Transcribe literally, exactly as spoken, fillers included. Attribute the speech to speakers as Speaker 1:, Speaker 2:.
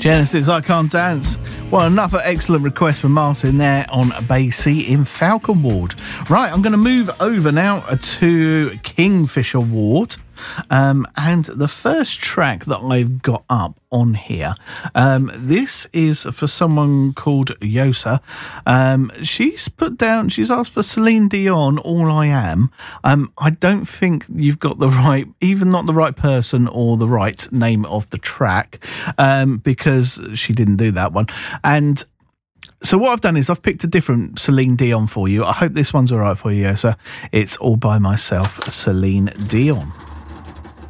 Speaker 1: Genesis, I Can't Dance. Well, another excellent request from Martin there on Basie in Falcon Ward. Right, I'm going to move over now to Kingfisher Ward. Um, and the first track that I've got up on here, um, this is for someone called Yosa. Um, she's put down, she's asked for Celine Dion, All I Am. Um, I don't think you've got the right, even not the right person or the right name of the track, um, because she didn't do that one. And so what I've done is I've picked a different Celine Dion for you. I hope this one's all right for you, Yosa. It's All By Myself, Celine Dion.